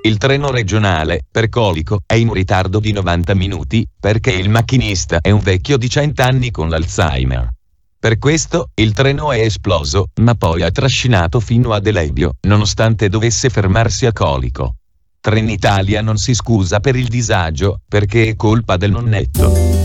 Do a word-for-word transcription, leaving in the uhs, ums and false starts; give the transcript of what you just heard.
Il treno regionale, per Colico, è in ritardo di novanta minuti, perché il macchinista è un vecchio di cento anni con l'Alzheimer. Per questo, il treno è esploso, ma poi ha trascinato fino ad Elebio, nonostante dovesse fermarsi a Colico. Trenitalia non si scusa per il disagio, perché è colpa del nonnetto.